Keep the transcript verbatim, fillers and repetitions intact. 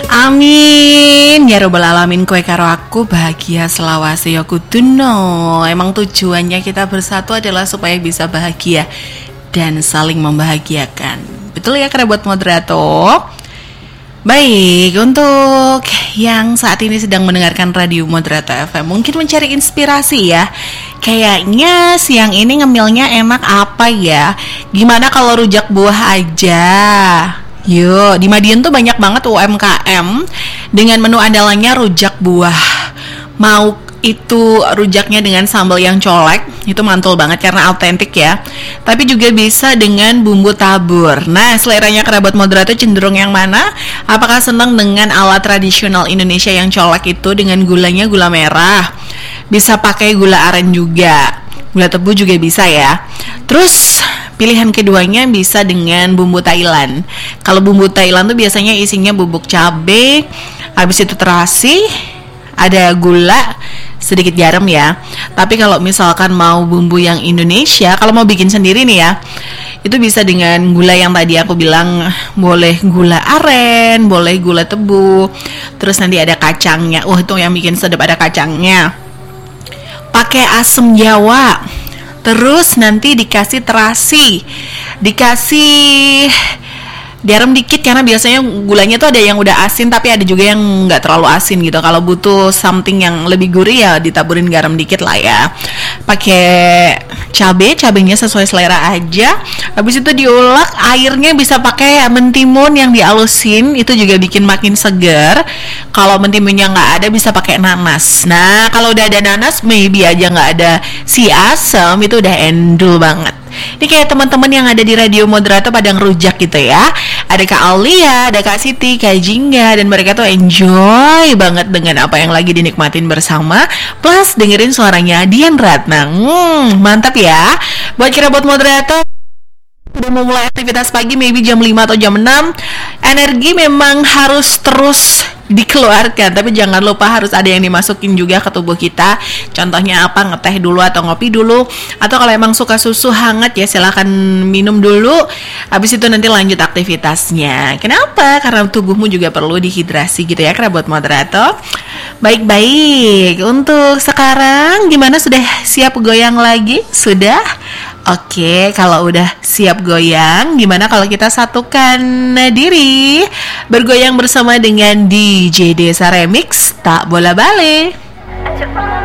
Amin ya robbal alamin. Kowe karo aku bahagia selawase ya kuduno. Emang tujuannya kita bersatu adalah supaya bisa bahagia dan saling membahagiakan. Betul ya kerabat moderator? Baik, untuk yang saat ini sedang mendengarkan Radio Moderato F M, mungkin mencari inspirasi ya. Kayaknya siang ini ngemilnya enak apa ya? Gimana kalau rujak buah aja? Yuk, di Madiun tuh banyak banget U M K M dengan menu andalannya rujak buah. Mau itu rujaknya dengan sambal yang colek, itu mantul banget karena autentik ya. Tapi juga bisa dengan bumbu tabur. Nah, seleranya kerabat moderator cenderung yang mana? Apakah senang dengan ala tradisional Indonesia yang colek itu dengan gulanya gula merah? Bisa pakai gula aren juga, gula tebu juga bisa ya. Terus pilihan keduanya bisa dengan bumbu Thailand. Kalau bumbu Thailand tuh biasanya isinya bubuk cabai, habis itu terasi, ada gula, sedikit garam ya. Tapi kalau misalkan mau bumbu yang Indonesia, kalau mau bikin sendiri nih ya, itu bisa dengan gula yang tadi aku bilang. Boleh gula aren, boleh gula tebu. Terus nanti ada kacangnya. Wah, itu yang bikin sedap, ada kacangnya. Pakai asam Jawa. Terus nanti dikasih terasi, dikasih garam dikit karena biasanya gulanya tuh ada yang udah asin tapi ada juga yang nggak terlalu asin gitu. Kalau butuh something yang lebih gurih ya ditaburin garam dikit lah ya. Pakai cabai, cabenya sesuai selera aja. Habis itu diulek, airnya bisa pakai mentimun yang dialusin, itu juga bikin makin segar. Kalau mentimunnya nggak ada bisa pakai nanas. Nah kalau udah ada nanas, maybe aja nggak ada si asam, itu udah endul banget. Ini kayak teman-teman yang ada di Radio Moderator Padang Rujak gitu ya. Ada Kak Aulia, ada Kak Siti, Kak Jingga, dan mereka tuh enjoy banget dengan apa yang lagi dinikmatin bersama. Plus dengerin suaranya Dian Ratna. Hmm, mantap ya. Buat kerabat moderator udah mau mulai aktivitas pagi, maybe jam lima atau jam enam, energi memang harus terus dikeluarkan, tapi jangan lupa harus ada yang dimasukin juga ke tubuh kita. Contohnya apa? Ngeteh dulu atau ngopi dulu, atau kalau emang suka susu hangat ya silahkan minum dulu. Habis itu nanti lanjut aktivitasnya. Kenapa? Karena tubuhmu juga perlu dihidrasi gitu ya kerabat moderator. Baik-baik, untuk sekarang gimana, sudah siap goyang lagi? Sudah? Oke, kalau udah siap goyang, gimana kalau kita satukan diri bergoyang bersama dengan D J Desa Remix Tak Bola Bale.